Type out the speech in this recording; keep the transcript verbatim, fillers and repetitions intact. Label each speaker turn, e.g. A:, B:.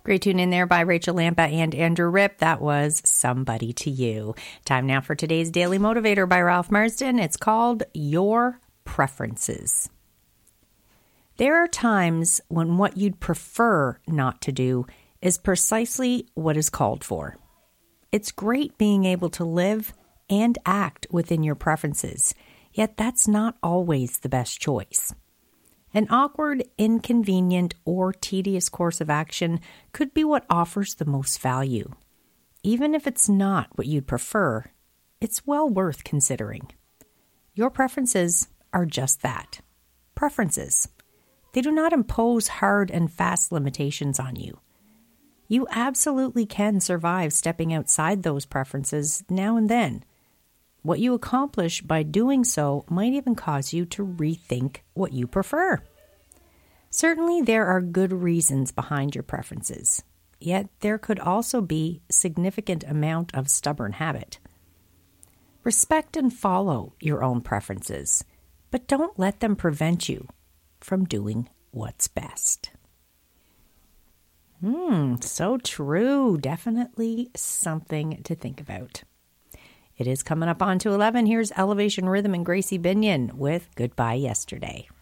A: Great tune in there by Rachel Lampa and Andrew Ripp. That was Somebody to You. Time now for today's Daily Motivator by Ralph Marsden. It's called Your Preferences. There are times when what you'd prefer not to do is precisely what is called for. It's great being able to live and act within your preferences, yet that's not always the best choice. An awkward, inconvenient, or tedious course of action could be what offers the most value. Even if it's not what you'd prefer, it's well worth considering. Your preferences are just that, preferences. They do not impose hard and fast limitations on you. You absolutely can survive stepping outside those preferences now and then. What you accomplish by doing so might even cause you to rethink what you prefer. Certainly, there are good reasons behind your preferences, yet there could also be a significant amount of stubborn habit. Respect and follow your own preferences, but don't let them prevent you from doing what's best. Hmm, so true. Definitely something to think about. It is coming up on to eleven. Here's Elevation Rhythm and Gracie Binion with Goodbye Yesterday.